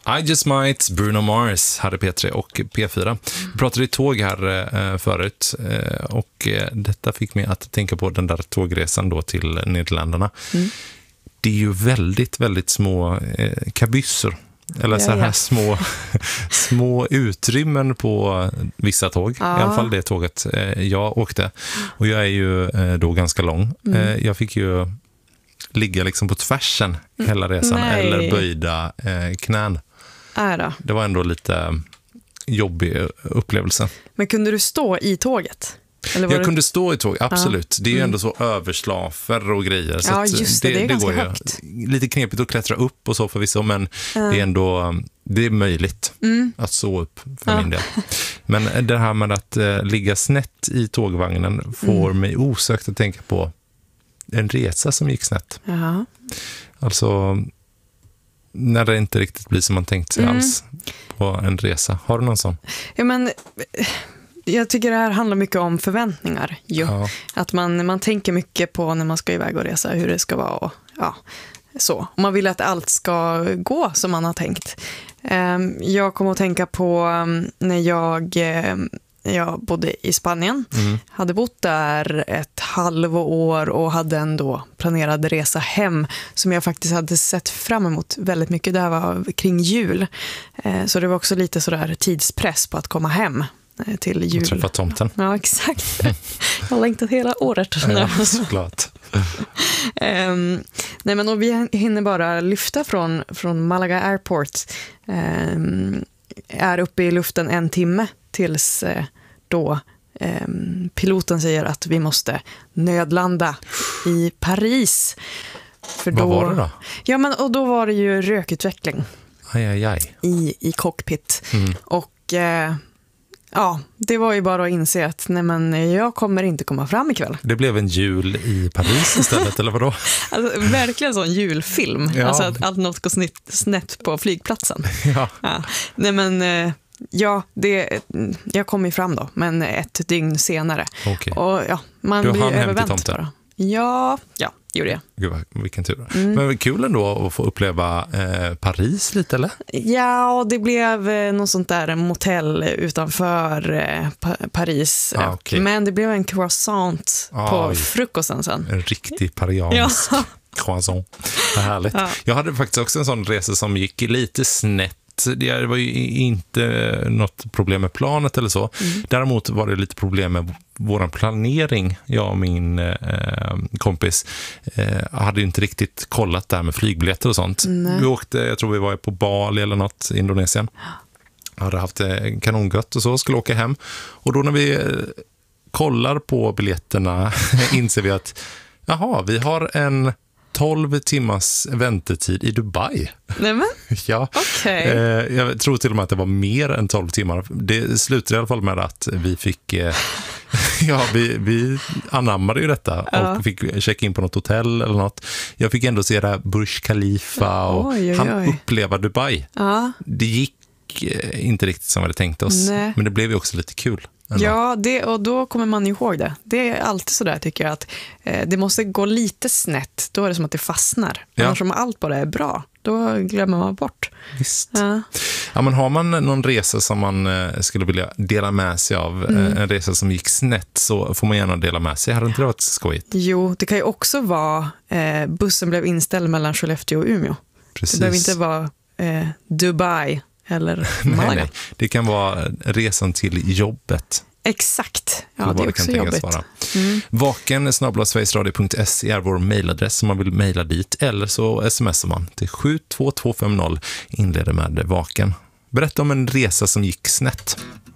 I Just Might, Bruno Mars, hade P3 och P4. Vi pratade i tåg här förut och detta fick mig att tänka på den där tågresan då till Nederländerna. Det är ju väldigt, väldigt små kabysser. Eller så här små utrymmen på vissa tåg. I alla fall det tåget jag åkte. Och jag är ju då ganska lång. Jag fick ju ligga liksom på tvärsen hela resan. Eller böjda knän. Det var ändå lite jobbig upplevelse. Men kunde du stå i tåget? Jag kunde stå i tåg, absolut. Det är ju ändå så överslafer och grejer. Så ja, just det är går ju högt. Lite knepigt att klättra upp och så förvisso, men det är ändå det är möjligt att så upp för min del. Men det här med att ligga snett i tågvagnen får mig osökt att tänka på en resa som gick snett. Alltså när det inte riktigt blir som man tänkt sig alls på en resa. Har du någon sån? Ja, men jag tycker det här handlar mycket om förväntningar. Att man tänker mycket på när man ska iväg och resa, hur det ska vara och så. Och man vill att allt ska gå som man har tänkt. Jag kommer att tänka på när jag bodde i Spanien. Hade bott där ett halvår och hade en då planerad resa hem som jag faktiskt hade sett fram emot väldigt mycket. Det här var kring jul. Så det var också lite sådär tidspress på att komma hem till jul. Och träffa tomten. Ja, exakt. Jag har längtat hela året. Ja, såklart. Nej, men och vi hinner bara lyfta från Malaga Airport. Är uppe i luften 1 timme tills då piloten säger att vi måste nödlanda i Paris. För vad var det då? Ja, men och då var det ju rökutveckling. I cockpit. Och det var ju bara att inse att jag kommer inte komma fram ikväll. Det blev en jul i Paris istället, eller vadå? Alltså, verkligen sån julfilm. Alltså att allt något går snett på flygplatsen. Nej, men jag kom ju fram då, men 1 dygn senare. Och man blir övervänt bara. Ja, gjorde jag. Gud, vilken tur. Men kul ändå att få uppleva Paris lite, eller? Ja, det blev något sånt där motell utanför Paris. Men det blev en croissant på frukosten sen. En riktig pariansk croissant. Vad härligt. Jag hade faktiskt också en sån resa som gick lite snett. Det var ju inte något problem med planet eller så. Däremot var det lite problem med vår planering. Jag och min kompis hade ju inte riktigt kollat där med flygbiljetter och sånt. Vi åkte, jag tror vi var på Bali eller något i Indonesien. Jag hade haft kanongött och så, skulle åka hem. Och då när vi kollar på biljetterna inser vi att vi har en 12 timmars väntetid i Dubai. Nämen? Ja. Jag tror till och med att det var mer än 12 timmar. Det slutade i alla fall med att vi fick vi anammade ju detta och fick checka in på något hotell eller något. Jag fick ändå se det här Burj Khalifa och han uppleva Dubai. Det gick inte riktigt som vi hade tänkt oss. Men det blev ju också lite kul. Ja, och då kommer man ihåg det. Det är alltid så där, tycker jag, att det måste gå lite snett. Då är det som att det fastnar. Annars om allt bara är bra, då glömmer man bort. Visst. Ja, men har man någon resa som man skulle vilja dela med sig av, en resa som gick snett, så får man gärna dela med sig. Hade inte det varit skojigt? Jo, det kan ju också vara bussen blev inställd mellan Skellefteå och Umeå. Precis. Det behöver inte vara Dubai eller Malaga. Nej. Det kan vara resan till jobbet. Exakt. Ja, det är också jobbigt. vaken@sverigesradio.se är vår mejladress om man vill mejla dit, eller så smsar man till 72250, inleder med vaken. Berätta om en resa som gick snett.